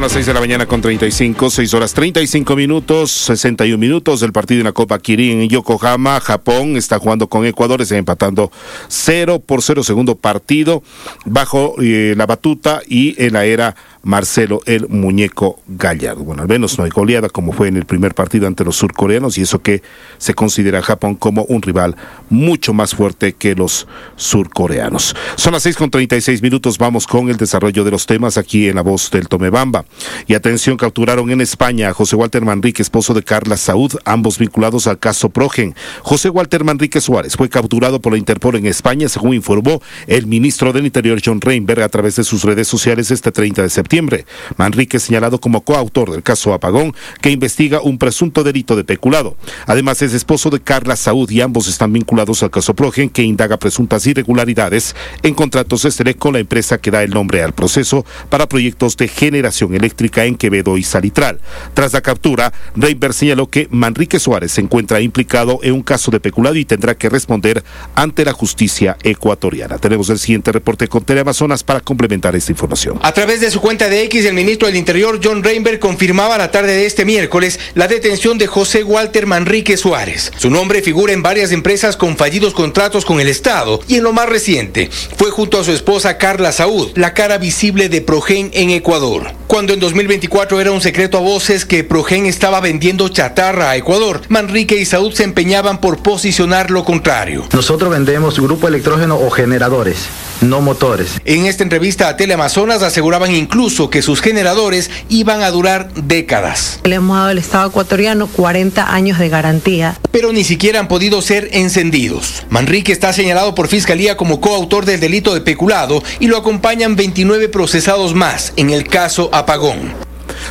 las 6 de la mañana con 35, 6 horas 35 minutos, 61 minutos del partido en la Copa Kirin en Yokohama. Japón está jugando con Ecuador, está empatando 0-0 segundo partido bajo la batuta y en la era Marcelo el Muñeco Gallardo. Bueno, al menos no hay goleada como fue en el primer partido ante los surcoreanos, y eso que se considera a Japón como un rival mucho más fuerte que los surcoreanos. Son las 6 con 36 minutos, vamos con el desarrollo de los temas aquí en La Voz del Tomebamba. Y atención, capturaron en España a José Walter Manrique, esposo de Carla Saúd, ambos vinculados al caso Progen. José Walter Manrique Suárez fue capturado por la Interpol en España, según informó el ministro del Interior John Reinberg a través de sus redes sociales este 30 de septiembre. Manrique es señalado como coautor del caso Apagón, que investiga un presunto delito de peculado. Además, es esposo de Carla Saúd y ambos están vinculados al caso Progen, que indaga presuntas irregularidades en contratos de Select con la empresa que da el nombre al proceso para proyectos de generación eléctrica en Quevedo y Salitral. Tras la captura, Reinberg señaló que Manrique Suárez se encuentra implicado en un caso de peculado y tendrá que responder ante la justicia ecuatoriana. Tenemos el siguiente reporte con Teleamazonas para complementar esta información. A través de su cuenta de X, el ministro del Interior John Reinberg confirmaba la tarde de este miércoles la detención de José Walter Manrique Suárez. Su nombre figura en varias empresas con fallidos contratos con el Estado, y en lo más reciente fue junto a su esposa Carla Saúd, la cara visible de Progen en Ecuador. Cuando en 2024 era un secreto a voces que Progen estaba vendiendo chatarra a Ecuador, Manrique y Saúd se empeñaban por posicionar lo contrario. Nosotros vendemos grupo electrógeno o generadores, no motores. En esta entrevista a Teleamazonas aseguraban incluso que sus generadores iban a durar décadas. Le hemos dado al Estado ecuatoriano 40 años de garantía. Pero ni siquiera han podido ser encendidos. Manrique está señalado por Fiscalía como coautor del delito de peculado y lo acompañan 29 procesados más en el caso Apagón.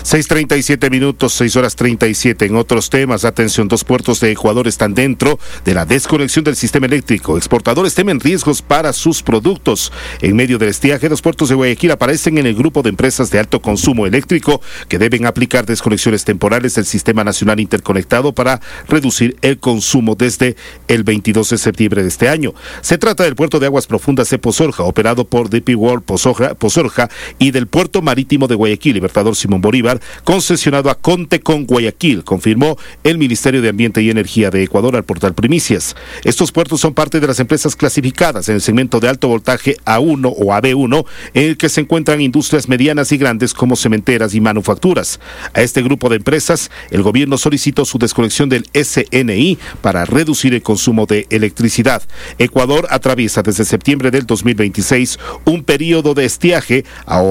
6:37 minutos, 6 horas 37. En otros temas, atención, 2 puertos de Ecuador están dentro de la desconexión del sistema eléctrico. Exportadores temen riesgos para sus productos. En medio del estiaje, los puertos de Guayaquil aparecen en el grupo de empresas de alto consumo eléctrico que deben aplicar desconexiones temporales del Sistema Nacional Interconectado para reducir el consumo desde el 22 de septiembre de este año. Se trata del puerto de aguas profundas de Pozorja, operado por DP World Pozorja, y del puerto marítimo de Guayaquil, Libertador Simón Bolívar, concesionado a Contecon Guayaquil, confirmó el Ministerio de Ambiente y Energía de Ecuador al portal Primicias. Estos puertos son parte de las empresas clasificadas en el segmento de alto voltaje A1 o AB1, en el que se encuentran industrias medianas y grandes como cementeras y manufacturas. A este grupo de empresas, el gobierno solicitó su desconexión del SNI para reducir el consumo de electricidad. Ecuador atraviesa desde septiembre del 2026 un periodo de estiaje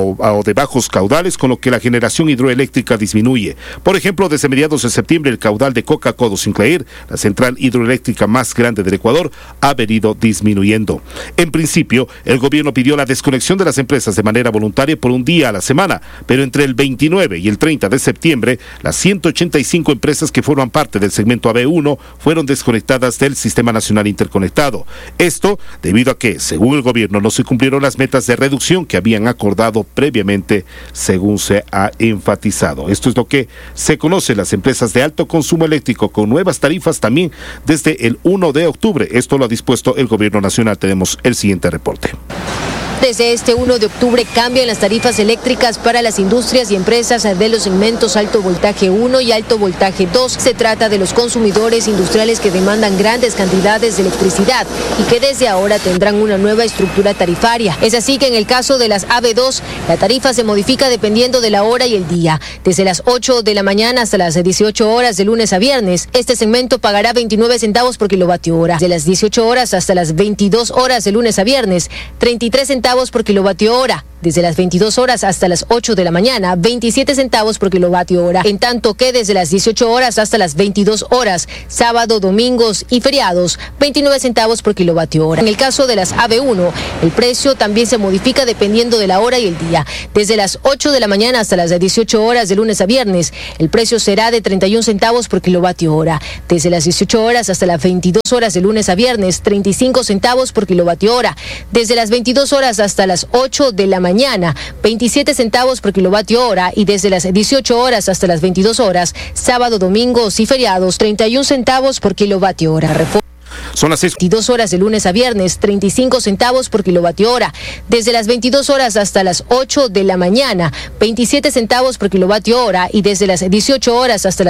o de bajos caudales, con lo que la generación hidroeléctrica disminuye. Por ejemplo, desde mediados de septiembre, el caudal de Coca-Codo Sinclair, la central hidroeléctrica más grande del Ecuador, ha venido disminuyendo. En principio, el gobierno pidió la desconexión de las empresas de manera voluntaria por un día a la semana, pero entre el 29 y el 30 de septiembre, las 185 empresas que forman parte del segmento AB1 fueron desconectadas del Sistema Nacional Interconectado. Esto debido a que, según el gobierno, no se cumplieron las metas de reducción que habían acordado previamente, según se ha enfatizado. Esto es lo que se conoce las empresas de alto consumo eléctrico, con nuevas tarifas también desde el 1 de octubre. Esto lo ha dispuesto el gobierno nacional. Tenemos el siguiente reporte. Desde este 1 de octubre cambian las tarifas eléctricas para las industrias y empresas de los segmentos alto voltaje 1 y alto voltaje 2. Se trata de los consumidores industriales que demandan grandes cantidades de electricidad y que desde ahora tendrán una nueva estructura tarifaria. Es así que en el caso de las AB2, la tarifa se modifica dependiendo de la hora y el día. Desde las 8 de la mañana hasta las 18 horas de lunes a viernes, este segmento pagará 29 centavos por kilovatio hora. De las 18 horas hasta las 22 horas de lunes a viernes, 33 centavos por kilovatio hora. Desde las 22 horas hasta las 8 de la mañana, 27 centavos por kilovatio hora. En tanto que desde las 18 horas hasta las 22 horas, sábado, domingos y feriados, 29 centavos por kilovatio hora. En el caso de las AB1, el precio también se modifica dependiendo de la hora y el día. Desde las 8 de la mañana hasta las 18 horas de lunes a viernes, el precio será de 31 centavos por kilovatio hora. Desde las 18 horas hasta las 22 horas de lunes a viernes, 35 centavos por kilovatio hora. Desde las 22 horas hasta las 8 de la mañana, 27 centavos por kilovatio hora, y desde las 18 horas hasta las 22 horas, sábado, domingos y feriados, 31 centavos por kilovatio hora. Son las 22 horas de lunes a viernes, 35 centavos por kilovatio hora. Desde las 22 horas hasta las 8 de la mañana, 27 centavos por kilovatio hora. Y desde las 18 horas hasta las